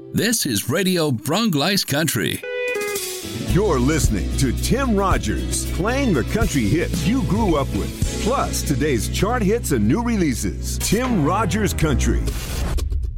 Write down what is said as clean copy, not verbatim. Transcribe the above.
This is Radio Brongleis Country. You're listening to Tim Rogers, playing the country hits you grew up with, plus today's chart hits and new releases. Tim Rogers Country.